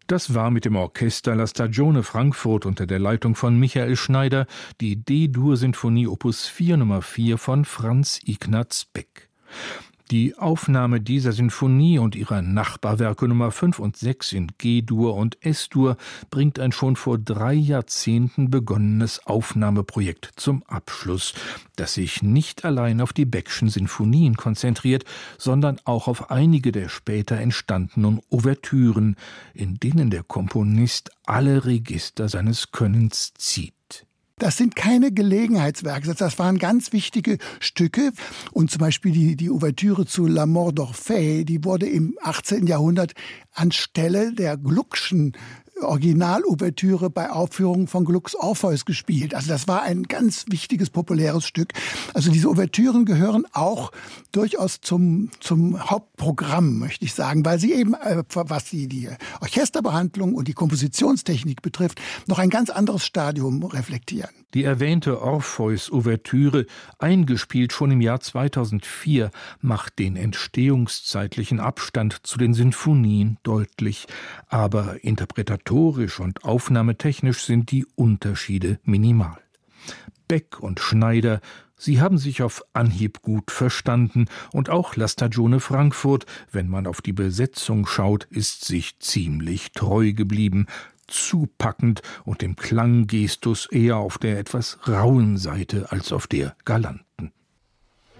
Das war mit dem Orchester La Stagione Frankfurt unter der Leitung von Michael Schneider die D-Dur-Sinfonie Opus 4 Nummer 4 von Franz Ignaz Beck. Die Aufnahme dieser Sinfonie und ihrer Nachbarwerke Nummer 5 und 6 in G-Dur und S-Dur bringt ein schon vor 3 Jahrzehnten begonnenes Aufnahmeprojekt zum Abschluss, das sich nicht allein auf die Beck'schen Sinfonien konzentriert, sondern auch auf einige der später entstandenen Ouvertüren, in denen der Komponist alle Register seines Könnens zieht. Das sind keine Gelegenheitswerke, das waren ganz wichtige Stücke. Und zum Beispiel die Ouvertüre zu La Mort d'Orphée, die wurde im 18. Jahrhundert anstelle der Gluck'schen Original-Ouvertüre bei Aufführungen von Glucks Orpheus gespielt. Also das war ein ganz wichtiges, populäres Stück. Also diese Ouvertüren gehören auch durchaus zum Hauptprogramm, möchte ich sagen, weil sie eben, was die Orchesterbehandlung und die Kompositionstechnik betrifft, noch ein ganz anderes Stadium reflektieren. Die erwähnte Orpheus-Ouvertüre, eingespielt schon im Jahr 2004, macht den entstehungszeitlichen Abstand zu den Sinfonien deutlich. Aber interpretatorisch und aufnahmetechnisch sind die Unterschiede minimal. Beck und Schneider, sie haben sich auf Anhieb gut verstanden, und auch La Stagione Frankfurt, wenn man auf die Besetzung schaut, ist sich ziemlich treu geblieben, zupackend und dem Klanggestus eher auf der etwas rauen Seite als auf der galanten.